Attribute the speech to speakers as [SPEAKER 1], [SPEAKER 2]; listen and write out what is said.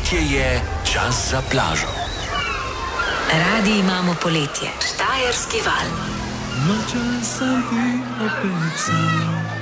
[SPEAKER 1] poletje je čas za plažo.
[SPEAKER 2] Radi imamo poletje. Štajerski val.
[SPEAKER 3] Noče sem ti opet sam.